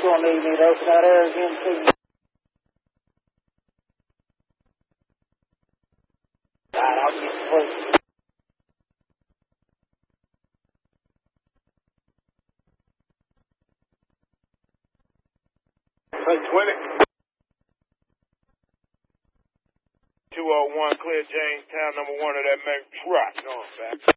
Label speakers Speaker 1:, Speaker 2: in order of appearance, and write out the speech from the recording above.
Speaker 1: going to need me to open that air again, too. All right, I'll get you, please.
Speaker 2: Say 20. 201, clear Jamestown, number 1 of that Mack truck. Going back.